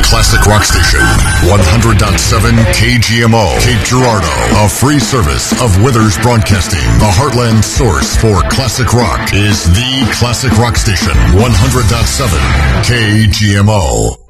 classic rock station. 100.7 KGMO, Cape Girardeau. A free service of Withers Broadcasting. The heartland source for classic rock is the classic rock station. 100.7 KGMO.